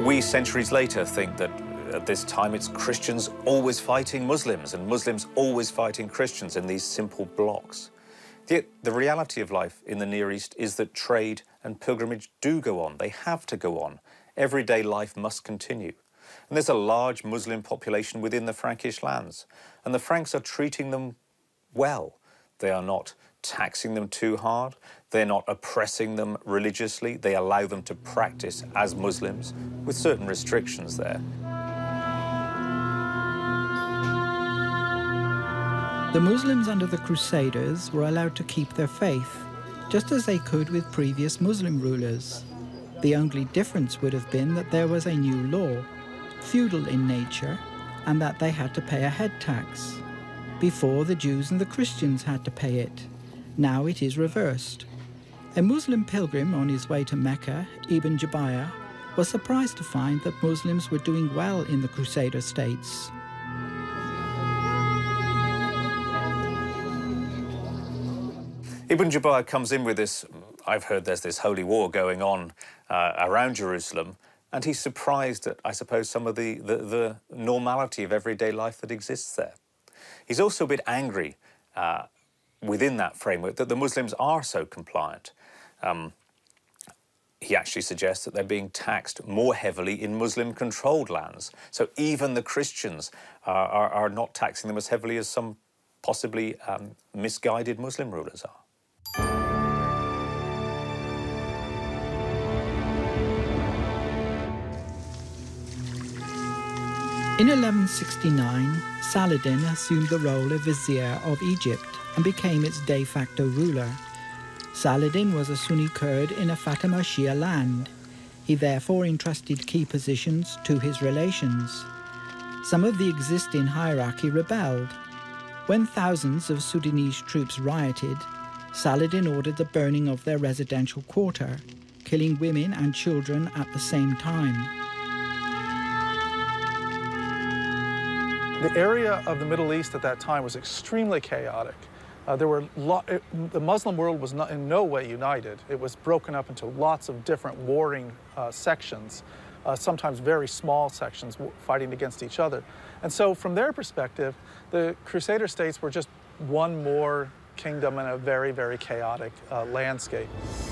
We, centuries later, think that at this time it's Christians always fighting Muslims and Muslims always fighting Christians in these simple blocks. Yet the reality of life in the Near East is that trade and pilgrimage do go on. They have to go on. Everyday life must continue. And there's a large Muslim population within the Frankish lands. And the Franks are treating them well. They are not taxing them too hard. They're not oppressing them religiously. They allow them to practice as Muslims with certain restrictions there. The Muslims under the Crusaders were allowed to keep their faith, just as they could with previous Muslim rulers. The only difference would have been that there was a new law, feudal in nature, and that they had to pay a head tax. Before, the Jews and the Christians had to pay it. Now it is reversed. A Muslim pilgrim on his way to Mecca, Ibn Jabir, was surprised to find that Muslims were doing well in the Crusader states. Ibn Jabir comes in with this, I've heard there's this holy war going on around Jerusalem, and he's surprised at, I suppose, some of the normality of everyday life that exists there. He's also a bit angry within that framework that the Muslims are so compliant. He actually suggests that they're being taxed more heavily in Muslim-controlled lands. So even the Christians are not taxing them as heavily as some possibly misguided Muslim rulers are. In 1169, Saladin assumed the role of vizier of Egypt and became its de facto ruler. Saladin was a Sunni Kurd in a Fatima Shia land. He therefore entrusted key positions to his relations. Some of the existing hierarchy rebelled. When thousands of Sudanese troops rioted, Saladin ordered the burning of their residential quarter, killing women and children at the same time. The area of the Middle East at that time was extremely chaotic. The Muslim world was in no way united. It was broken up into lots of different warring sections, sometimes very small sections fighting against each other. And so from their perspective, the Crusader states were just one more kingdom in a very, very chaotic landscape.